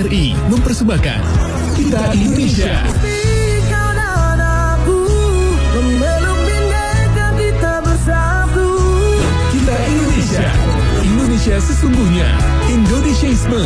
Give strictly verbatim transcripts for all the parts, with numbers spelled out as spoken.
R I mempersembahkan Kita Indonesia. Kita Indonesia. Indonesia sesungguhnya. Indonesiaisme.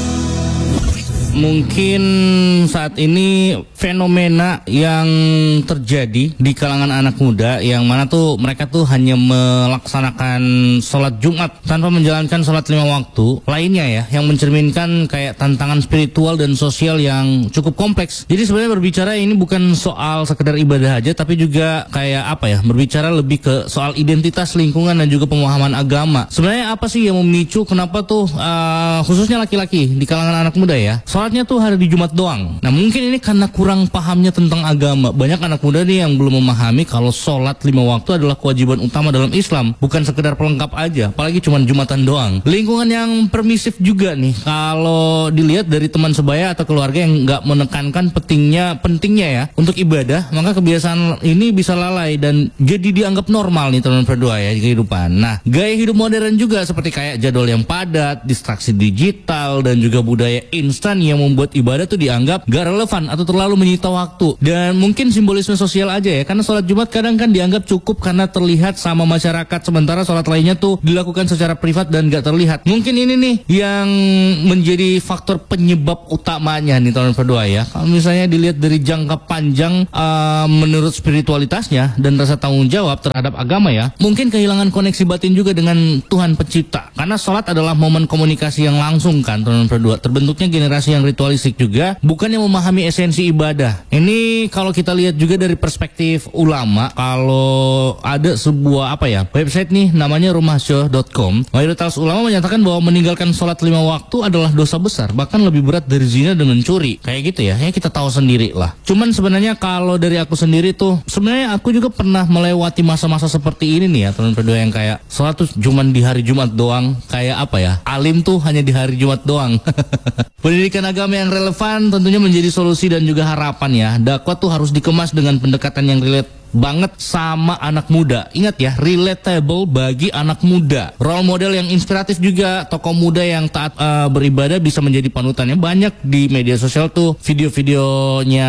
Mungkin saat ini fenomena yang terjadi di kalangan anak muda yang mana tuh mereka tuh hanya melaksanakan sholat Jumat tanpa menjalankan sholat lima waktu lainnya ya, yang mencerminkan kayak tantangan spiritual dan sosial yang cukup kompleks. Jadi sebenarnya berbicara ini bukan soal sekedar ibadah aja, tapi juga kayak apa ya, berbicara lebih ke soal identitas, lingkungan, dan juga pemahaman agama. Sebenarnya apa sih yang memicu kenapa tuh uh, khususnya laki-laki di kalangan anak muda ya, sholatnya tuh hari di Jumat doang. Nah mungkin ini karena kurang pahamnya tentang agama. Banyak anak muda nih yang belum memahami kalau sholat lima waktu adalah kewajiban utama dalam Islam, bukan sekedar pelengkap aja, apalagi cuma Jumatan doang. Lingkungan yang permisif juga nih kalau dilihat dari teman sebaya atau keluarga yang nggak menekankan pentingnya pentingnya ya untuk ibadah, maka kebiasaan ini bisa lalai dan jadi dianggap normal nih teman berdua ya di kehidupan. Nah gaya hidup modern juga seperti kayak jadwal yang padat, distraksi digital, dan juga budaya instan yang membuat ibadah tuh dianggap gak relevan atau terlalu menyita waktu. Dan mungkin simbolisme sosial aja ya, karena sholat Jumat kadang kan dianggap cukup karena terlihat sama masyarakat, sementara sholat lainnya tuh dilakukan secara privat dan gak terlihat. Mungkin ini nih yang menjadi faktor penyebab utamanya nih teman berdua ya. Kalau misalnya dilihat dari jangka panjang uh, menurut spiritualitasnya dan rasa tanggung jawab terhadap agama ya, mungkin kehilangan koneksi batin juga dengan Tuhan Pencipta. Karena sholat adalah momen komunikasi yang langsung kan teman berdua. Terbentuknya generasi yang ritualistik juga, bukan yang memahami esensi ibadah. Ini kalau kita lihat juga dari perspektif ulama, kalau ada sebuah apa ya website nih namanya rumahsyah dot com, mayoritas ulama menyatakan bahwa meninggalkan sholat lima waktu adalah dosa besar, bahkan lebih berat dari zina dan mencuri. Kayak gitu ya, ya kita tahu sendiri lah. Cuman sebenarnya kalau dari aku sendiri tuh, sebenarnya aku juga pernah melewati masa-masa seperti ini nih ya teman berdua, yang kayak sholat tuh cuman di hari Jumat doang, kayak apa ya, alim tuh hanya di hari Jumat doang. Pendidikan agama yang relevan tentunya menjadi solusi dan juga harapan ya. Dakwah tuh harus dikemas dengan pendekatan yang relate banget sama anak muda. Ingat ya, relatable bagi anak muda. Role model yang inspiratif juga, tokoh muda yang taat uh, beribadah bisa menjadi panutannya. Banyak di media sosial tuh video-videonya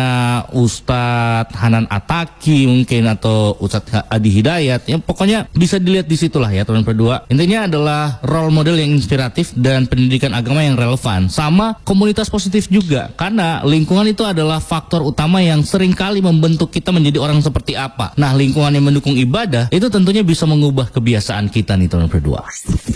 Ustadz Hanan Ataki mungkin, atau Ustadz Adi Hidayat. Ya pokoknya bisa dilihat di situlah ya teman berdua. Intinya adalah role model yang inspiratif dan pendidikan agama yang relevan, sama komunitas positif juga. Karena lingkungan itu adalah faktor utama yang seringkali membentuk kita menjadi orang seperti apa. Nah, lingkungan yang mendukung ibadah itu tentunya bisa mengubah kebiasaan kita nih teman berdua.